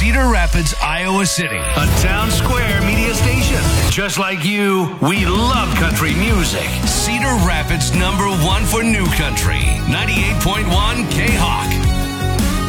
Cedar Rapids, Iowa City. A Town Square media station. Just like you, we love country music. Cedar Rapids #1 for new country.